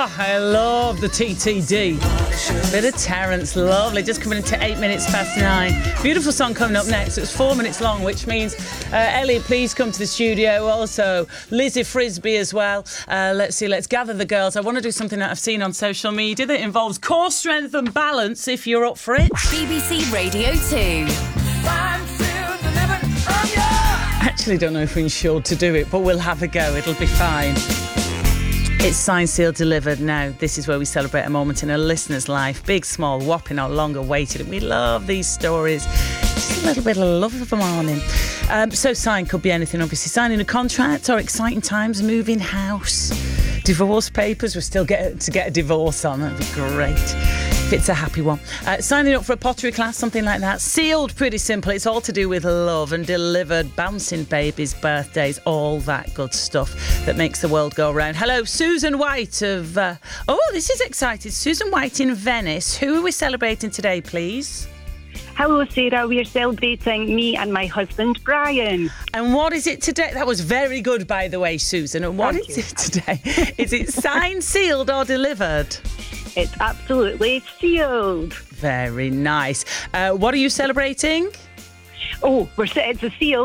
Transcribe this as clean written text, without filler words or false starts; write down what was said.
Oh, I love the TTD. Bit of Terence, lovely. Just coming into 8 minutes past 9. Beautiful song coming up next. It's 4 minutes long, which means Ellie, please come to the studio. Also, Lizzie Frisbee as well. Let's gather the girls. I want to do something that I've seen on social media that involves core strength and balance, if you're up for it. BBC Radio 2. I actually don't know if we're insured to do it, but we'll have a go. It'll be fine. It's Signed, Sealed, Delivered now. This is where we celebrate a moment in a listener's life. Big, small, whopping or long awaited. And we love these stories. Just a little bit of love of the morning. So signed could be anything, obviously. Signing a contract or exciting times, moving house. Divorce papers, we're still to get a divorce on. That'd be great. If it's a happy one. Signing up for a pottery class, something like that. Sealed, pretty simple. It's all to do with love. And delivered, bouncing babies, birthdays, all that good stuff that makes the world go round. Hello, Susan White of... this is exciting. Susan White in Venice. Who are we celebrating today, please? Hello, Sarah. We are celebrating me and my husband, Brian. And what is it today? That was very good, by the way, Susan. And what is it today? Is it signed, sealed or delivered? It's absolutely sealed. Very nice. What are you celebrating? Oh, it's a seal.